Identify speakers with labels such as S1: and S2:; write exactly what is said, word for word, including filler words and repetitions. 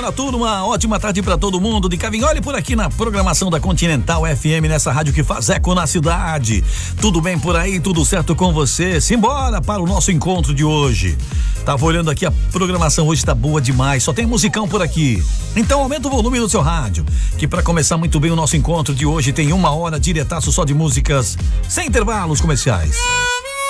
S1: Simbora, turma, ótima tarde pra todo mundo de Cavinholi por aqui na programação da Continental F M, nessa rádio que faz eco na cidade. Tudo bem por aí, tudo certo com você? Simbora para o nosso encontro de hoje. Tava olhando aqui, a programação hoje tá boa demais, só tem musicão por aqui. Então aumenta o volume do seu rádio, que pra começar muito bem o nosso encontro de hoje tem uma hora diretaço só de músicas, sem intervalos comerciais.